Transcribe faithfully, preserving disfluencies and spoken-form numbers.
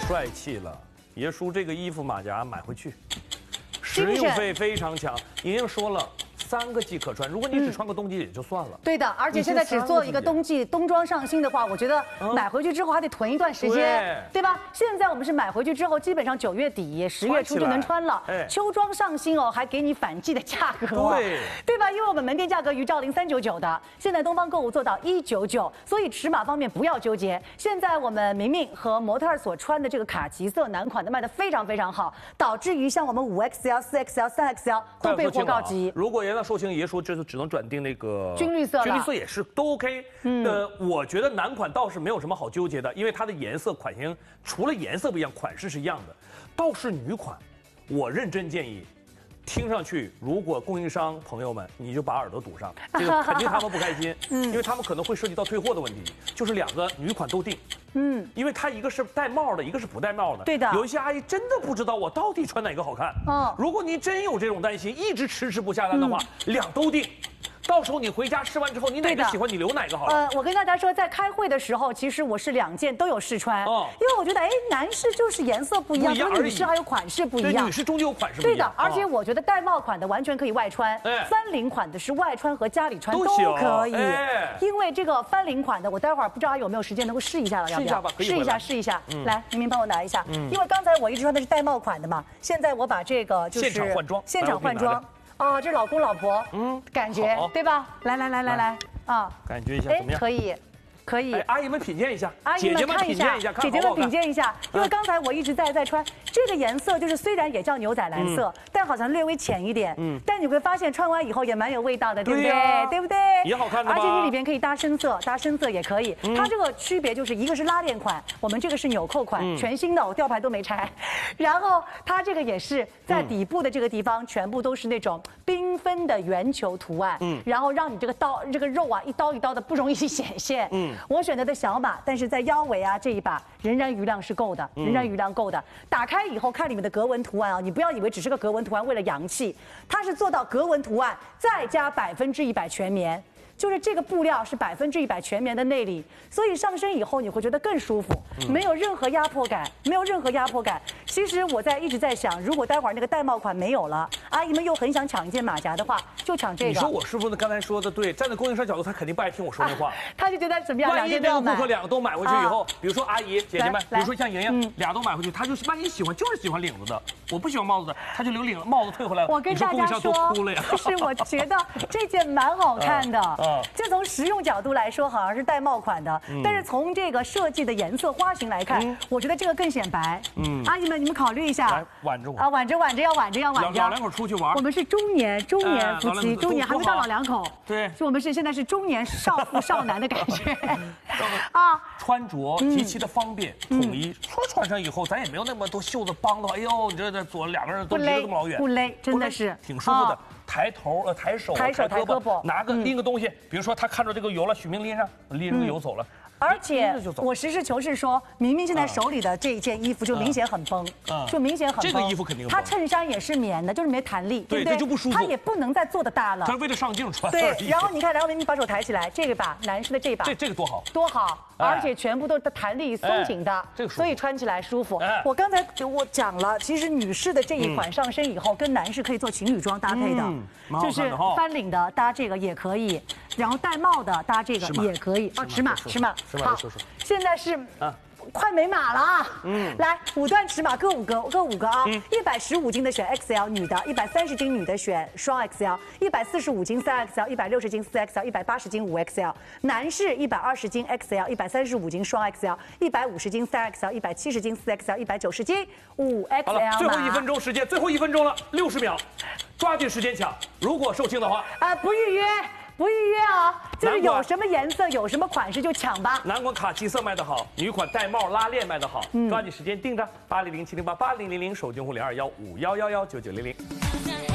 帅气了。爷叔这个衣服马甲买回去，实用费非常强。莹莹说了。 三个季可穿，如果你只穿个冬季也就算了。嗯、 对的，而且现在只做一个冬季冬装上新的话，我觉得买回去之后还得囤一段时间，嗯、对, 对吧？现在我们是买回去之后，基本上九月底、十月初就能穿了。哎、秋装上新哦，还给你反季的价格、哦，对对吧？因为我们门店价格于照零三九九的，现在东方购物做到一九九，所以尺码方面不要纠结。现在我们明明和模特儿所穿的这个卡其色男款的卖的非常非常好，导致于像我们五 X L、四 X L、三 X L 都备货告急。 如果原来售罄，爷说这。 就只能转定那个军绿色， 军绿色也是都 OK。嗯，呃，我觉得男款倒是没有什么好纠结的，因为它的颜色、款型除了颜色不一样，款式是一样的。倒是女款，我认真建议，听上去如果供应商朋友们，你就把耳朵堵上，这个肯定他们不开心，嗯，因为他们可能会涉及到退货的问题。就是两个女款都定。 嗯，因为它一个是戴帽的，一个是不戴帽的。对的，有一些阿姨真的不知道我到底穿哪个好看。哦，如果您真有这种担心，一直迟迟不下单的话，嗯、两都定。 到时候你回家试完之后，你哪个喜欢，你留哪个好了。 呃，我跟大家说，在开会的时候，其实我是两件都有试穿，哦，因为我觉得，哎，男士就是颜色不一样，跟女士还有款式不一样。 女士终究有款式不一样。 对的，而且我觉得戴帽款的完全可以外穿，翻领款的是外穿和家里穿都可以。因为这个翻领款的，我待会儿不知道还有没有时间能够试一下了，要不要？ 试一下吧，可以。 试一下，试一下。来，明明帮我拿一下，因为刚才我一直穿的是戴帽款的嘛，现在我把这个就是现场换装， 现场换装。 哦，这老公老婆，嗯，感觉对吧？来来来来来，啊， 感觉一下怎么样？ 可以，可以。 阿姨们品鉴一下， 阿姨们看一下，姐姐们品鉴一下。因为刚才我一直在在穿这个颜色，就是虽然也叫牛仔蓝色，但好像略微浅一点。嗯。但你会发现穿完以后也蛮有味道的，对不对？对不对？ 也好看的。 而且你里边可以搭深色，搭深色也可以。它这个区别就是一个是拉链款，我们这个是纽扣款，全新的，我吊牌都没拆。然后它这个也是在底部的这个地方，全部都是那种缤纷的圆球图案。嗯。然后让你这个刀这个肉啊一刀一刀的不容易显现。嗯。我选择的小码，但是在腰围啊这一把仍然余量是够的，仍然余量够的。打开以后看里面的格纹图案啊，你不要以为只是个格纹图案，为了洋气，它是做到格纹图案再加百分之一百全棉。 就是这个布料是百分之一百全棉的内里，所以上身以后你会觉得更舒服，没有任何压迫感，没有任何压迫感。其实我在一直在想，如果待会儿那个戴帽款没有了，阿姨们又很想抢一件马甲的话，就抢这个。 你说我师傅呢？刚才说的对，站在供应商角度，他肯定不爱听我说那话。 他就觉得怎么样？ 万一这个顾客两个都买回去以后，比如说阿姨、姐姐们，比如说像莹莹，俩都买回去，他就是万一喜欢就是喜欢领子的，我不喜欢帽子的，他就留领帽子退回来了。 我跟大家说，就是我觉得这件蛮好看的，就从实。 用角度来说，好像是戴帽款的，但是从这个设计的颜色花型来看，我觉得这个更显白。嗯，阿姨们，你们考虑一下， 来挽着我啊，挽着挽着要挽着要挽着。 老两口出去玩， 我们是中年中年夫妻，中年还没到老两口。 对， 就我们是现在是中年少妇少男的感觉。啊， 穿着极其的方便统一，说穿上以后，咱也没有那么多袖子帮的话，哎呦，你这这左两个人都离得这么老远， 不勒，真的是挺舒服的。 抬头呃抬手抬手抬胳膊， 拿个拎个东西，比如说他看着这个油了，许明拎上，拎着个油走了。 而且我实事求是说，明明现在手里的这一件衣服就明显很崩，就明显很崩。 这个衣服肯定。 它衬衫也是棉的，就是没弹力，对不对？ 就不舒服。 它也不能再做的大了。 它是为了上镜穿。 对，然后你看，然后明明把手抬起来，这个把男士的这把， 这这个多好， 多好，而且全部都是弹力松紧的，这个所以穿起来舒服。我刚才我讲了，其实女士的这一款上身以后跟男士可以做情侣装搭配的，就是翻领的搭这个也可以。 然后戴帽的搭这个也可以啊，尺码尺码好，现在是啊，快没码了啊，嗯，来五段尺码各五个各五个啊，一百十五斤的选 X L 女的，一百三十斤女的选双 X L， 一百四十五斤三 X L， 一百六十斤四 X L， 一百八十斤五 X L， 男士一百二十斤 X L， 一百三十五斤双 X L， 一百五十斤三 X L， 一百七十斤四 X L， 一百九十斤五 X L。好了， 最后一分钟时间，最后一分钟了，六十秒，抓紧时间抢，如果售罄的话， 啊，不预约。 不预约啊，就是有什么颜色、有什么款式就抢吧。 男款卡其色卖得好，女款带帽拉链卖得好，抓紧时间订着八零零七零八八零零零，手机用户零二幺五幺幺幺九九零零。